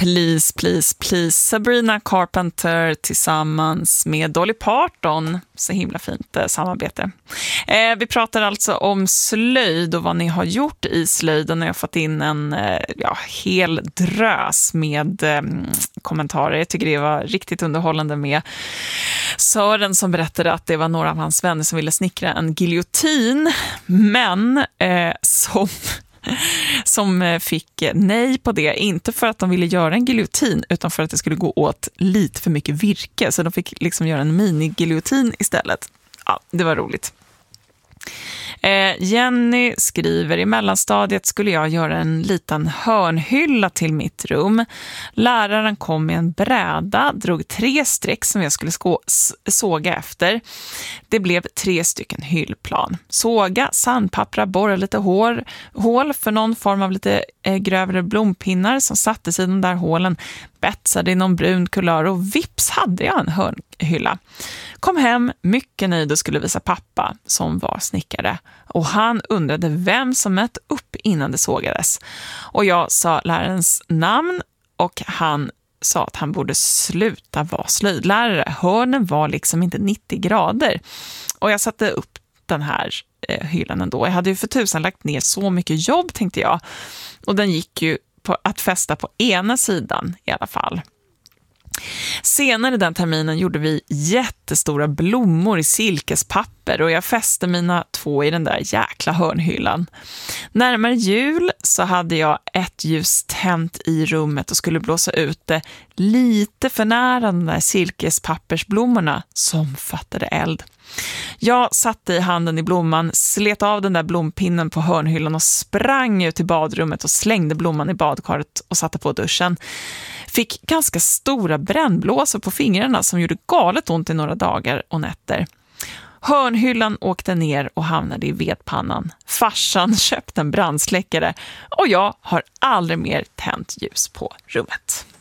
Please, please, please. Sabrina Carpenter tillsammans med Dolly Parton. Så himla fint samarbete. Vi pratar alltså om slöjd och vad ni har gjort i slöjden. Jag har fått in en hel drös med kommentarer. Jag tycker det var riktigt underhållande med Sören som berättade att det var några av hans vänner som ville snickra en giljotin. Men som fick nej på det, inte för att de ville göra en giljotin utan för att det skulle gå åt lite för mycket virke, så de fick liksom göra en mini-giljotin istället. Ja, det var roligt. Jenny skriver, i mellanstadiet skulle jag göra en liten hörnhylla till mitt rum. Läraren kom med en bräda, drog 3 streck som jag skulle såga efter. Det blev 3 stycken hyllplan. Såga, sandpappra, borra lite hål för någon form av lite grövre blompinnar som sattes i de där hålen, betsade i någon brun kulör och vips hade jag en hörnhylla. Kom hem mycket nöjd och skulle visa pappa som var snickare. Och han undrade vem som mött upp innan det sågades. Och jag sa lärarens namn och han sa att han borde sluta vara slöjdlärare. Hörnen var liksom inte 90 grader. Och jag satte upp den här hyllan ändå. Jag hade ju för tusan lagt ner så mycket jobb, tänkte jag. Och den gick ju på att fästa på ena sidan i alla fall. Senare den terminen gjorde vi jättestora blommor i silkespapper och jag fäste mina 2 i den där jäkla hörnhyllan. Närmare jul så hade jag ett ljus tänt i rummet och skulle blåsa ut det lite för nära de där silkespappersblommorna som fattade eld. Jag satte i handen i blomman, slet av den där blompinnen på hörnhyllan och sprang ut till badrummet och slängde blomman i badkaret och satte på duschen. Fick ganska stora brännblåsor på fingrarna som gjorde galet ont i några dagar och nätter. Hörnhyllan åkte ner och hamnade i vedpannan. Farsan köpte en brandsläckare och jag har aldrig mer tänt ljus på rummet.